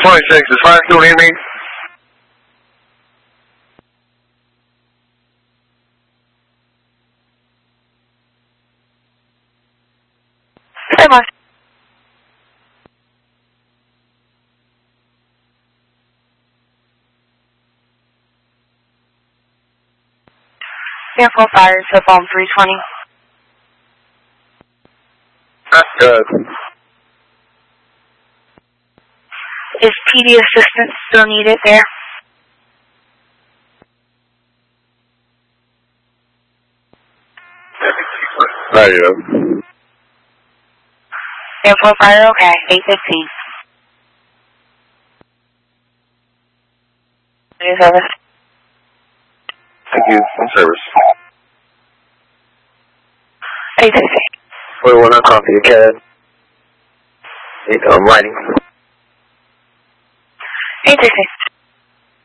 26, is fire still near me? Hey, Mark. Sample fire, cell phone 320. That's good. Is PD assistance still needed there? Negative. Sample fire, okay, 815. Service. Thank you. In service. 815. 41 on copy, CAD. I'm writing. 815.